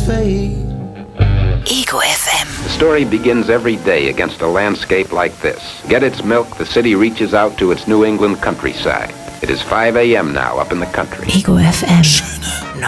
fade. Ego FM. The story begins every day against a landscape like this. Get its milk, the city reaches out to its New England countryside. It is 5 a.m. now up in the country. Ego FM.